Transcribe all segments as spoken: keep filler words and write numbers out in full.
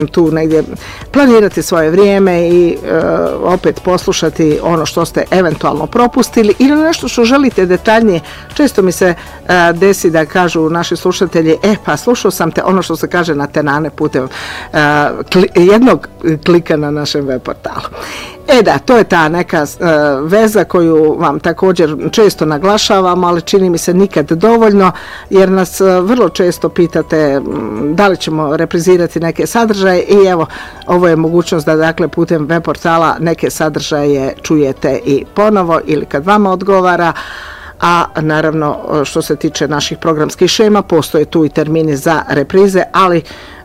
tu negdje planirati svoje vrijeme i e, opet poslušati ono što ste eventualno propustili ili nešto što želite detaljnije. Često mi se e, desi da kažu naši slušatelji, e pa slušao sam te, ono što se kaže na tenane putem e, kli, jednog klika na našem web portalu. E da, to je ta neka uh, veza koju vam također često naglašavam, ali čini mi se nikad dovoljno, jer nas uh, vrlo često pitate um, da li ćemo reprizirati neke sadržaje i evo, ovo je mogućnost da dakle putem web portala neke sadržaje čujete i ponovo ili kad vama odgovara. A naravno što se tiče naših programskih šema, postoje tu i termini za reprize, ali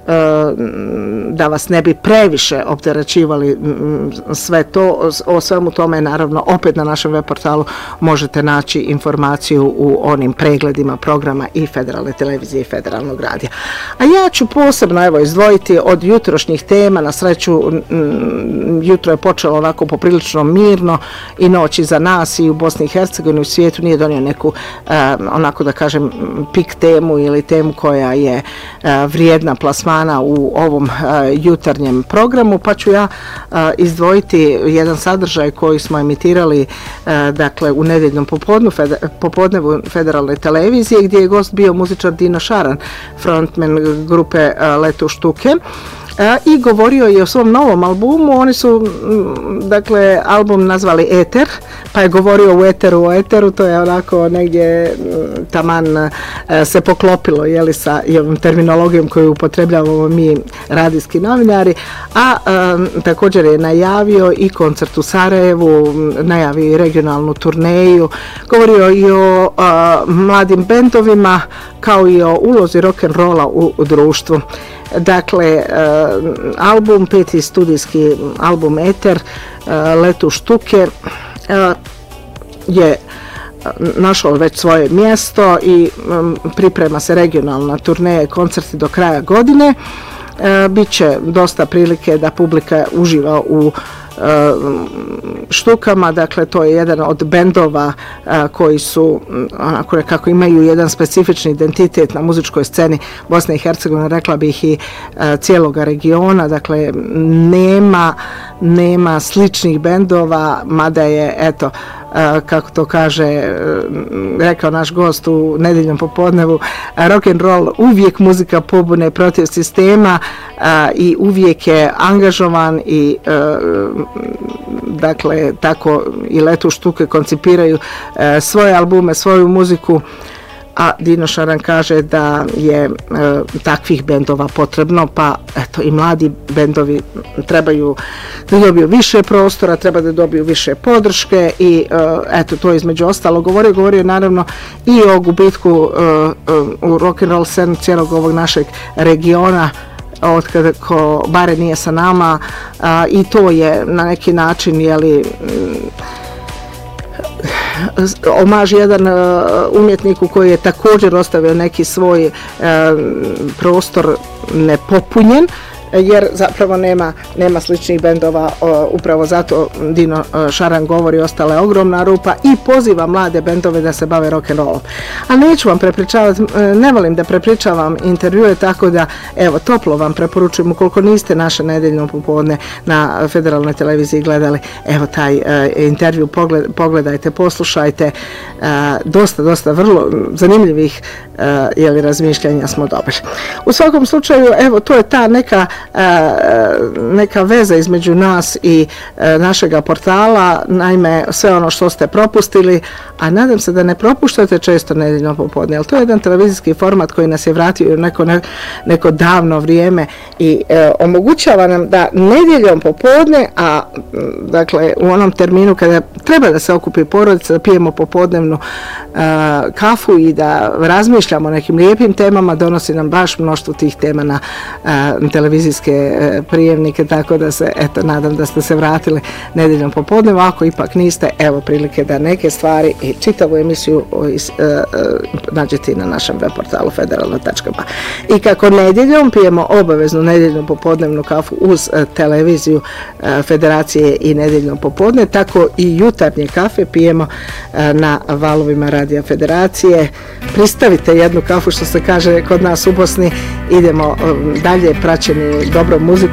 da vas ne bi previše opterećivali sve to, o svemu tome naravno opet na našem web portalu možete naći informaciju u onim pregledima programa i Federalne televizije i Federalnog radija. A ja ću posebno evo izdvojiti od jutrošnjih tema, na sreću jutro je počelo onako poprilično mirno i noć za nas i u Bosni i Hercegovini, u svijetu nije donio neku onako da kažem pik temu ili temu koja je vrijedna plasmana u ovom uh, jutarnjem programu, pa ću ja uh, izdvojiti jedan sadržaj koji smo emitirali uh, dakle u nedjeljnom popodnu, feder, popodnevu Federalne televizije, gdje je gost bio muzičar Dino Šaran, frontman grupe uh, Letu štuke. A, i govorio je o svom novom albumu. Oni su dakle album nazvali Eter, pa je govorio u eteru o eteru, to je onako negdje taman a, se poklopilo jeli, sa i ovom terminologijom koju upotrebljavamo mi radijski novinari, a, a također je najavio i koncert u Sarajevu, najavio i regionalnu turneju, govorio i o a, mladim bendovima kao i o ulozi rock'n'rolla u, u društvu. Dakle, uh, album, peti studijski album Eter, uh, Letu štuke, uh, je našao već svoje mjesto i um, priprema se regionalna turneja i koncerti do kraja godine. Uh, Biće dosta prilike da publika uživa u štukama, dakle to je jedan od bendova a, koji su onako nekako imaju jedan specifični identitet na muzičkoj sceni Bosne i Hercegovine, rekla bih i a, cijeloga regiona, dakle nema nema sličnih bendova, mada je eto a, kako to kaže rekao naš gost u nedjeljnom popodnevu, rock and roll uvijek muzika pobune protiv sistema a, i uvijek je angažovan i a, dakle tako i Letu štuke koncipiraju e, svoje albume, svoju muziku, a Dino Šaran kaže da je e, takvih bendova potrebno, pa eto i mladi bendovi trebaju da dobiju više prostora, treba da dobiju više podrške i e, eto to između ostalo govorio, govorio naravno i o gubitku e, e, u rock and roll scenu cijelog ovog našeg regiona od kada ko bare nije sa nama, a, i to je na neki način jeli omaž jedan uh, umjetniku koji je također ostavio neki svoj uh, prostor nepopunjen, jer zapravo nema, nema sličnih bendova, o, upravo zato Dino Šaran govori ostala je ogromna rupa i poziva mlade bendove da se bave rock'n'rollom. A neću vam prepričavati, ne volim da prepričavam intervjue, tako da evo toplo vam preporučujem, ukoliko niste naše nedjeljno popodne na Federalnoj televiziji gledali, evo taj uh, intervju pogled, pogledajte, poslušajte, uh, dosta, dosta vrlo zanimljivih uh, jeli, razmišljanja smo dobili. U svakom slučaju, evo to je ta neka neka veza između nas i našega portala, naime sve ono što ste propustili, a nadam se da ne propuštate često nedjeljno popodne, ali to je jedan televizijski format koji nas je vratio u neko, neko davno vrijeme i e, omogućava nam da nedjeljom popodne, a dakle u onom terminu kada treba da se okupi porodica, da pijemo popodnevnu e, kafu i da razmišljamo o nekim lijepim temama, donosi nam baš mnoštvo tih tema na e, televizijske e, prijemnike, tako da se, eto, nadam da ste se vratili nedjeljom popodne, ako ipak niste, evo prilike da neke stvari i čitavu emisiju is, e, e, nađete na našem web portalu federalno tačka ba. I kako nedjeljom pijemo obaveznu nedjeljnu popodnevnu kafu uz e, televiziju e, Federacije i nedjeljno popodne, tako i jutarnje kafe pijemo e, na valovima Radija Federacije. Pristavite jednu kafu, što se kaže kod nas u Bosni, idemo e, dalje praćeni dobrom muzikom.